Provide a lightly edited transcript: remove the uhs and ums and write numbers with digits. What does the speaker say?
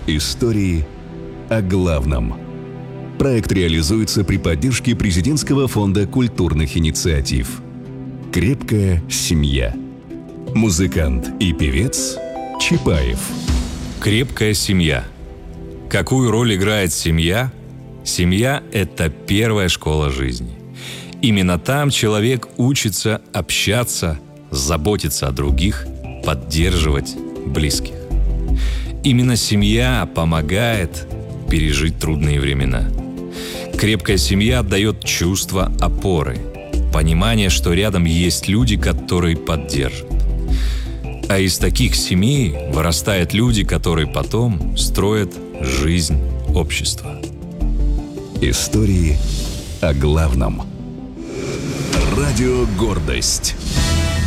Истории о главном. Проект реализуется при поддержке Президентского фонда культурных инициатив. «Крепкая семья». Музыкант и певец Чапаев. Крепкая семья. Какую роль играет семья? Семья – это первая школа жизни. Именно там человек учится общаться, заботиться о других, поддерживать близких. Именно семья помогает пережить трудные времена. Крепкая семья дает чувство опоры, понимание, что рядом есть люди, которые поддержат. А из таких семей вырастают люди, которые потом строят жизнь общества. Истории о главном. Радио «Гордость».